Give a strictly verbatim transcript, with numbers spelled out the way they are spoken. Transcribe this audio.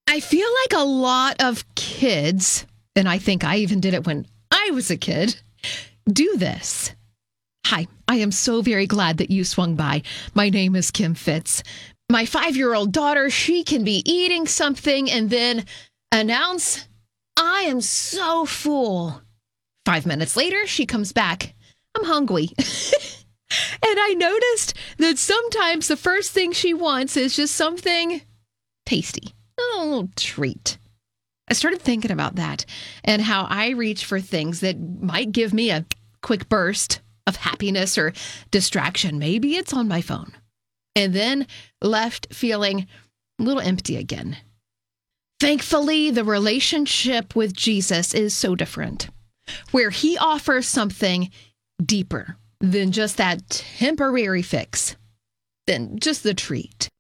I feel like a lot of kids, and I think I even did it when I was a kid, do this. Hi, I am so very glad that you swung by. My name is Kim Fitz. My five-year-old daughter, she can be eating something and then announce, I am so full. Five minutes later, she comes back. I'm hungry. And I noticed that sometimes the first thing she wants is just something tasty, a little treat. I started thinking about that and how I reach for things that might give me a quick burst of happiness or distraction. Maybe it's on my phone. And then left feeling a little empty again. Thankfully, the relationship with Jesus is so different, where he offers something deeper than just that temporary fix, than just the treat.